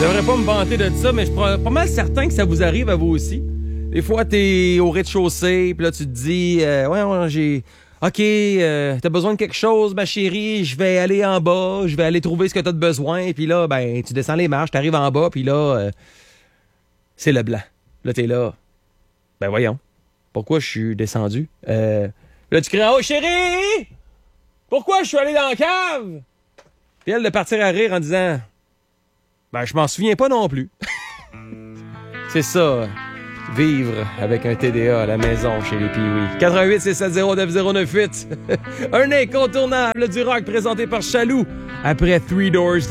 devrais pas me vanter de ça, mais je suis pas mal certain que ça vous arrive à vous aussi. Des fois, t'es au rez-de-chaussée, puis là, tu te dis, j'ai... OK, t'as besoin de quelque chose, ma chérie, je vais aller en bas, je vais aller trouver ce que t'as de besoin, puis là, ben, tu descends les marches, t'arrives en bas, puis là, c'est le blanc. Là, t'es là. Ben voyons, pourquoi je suis descendu? Là, tu cries, « Oh, chérie! Pourquoi je suis allé dans la cave? » Puis elle de partir à rire en disant, « Ben, je m'en souviens pas non plus. » C'est ça, vivre avec un TDA à la maison chez les Pee-Wee. 88 670 9098. Un incontournable du rock présenté par Chaloux après Three Doors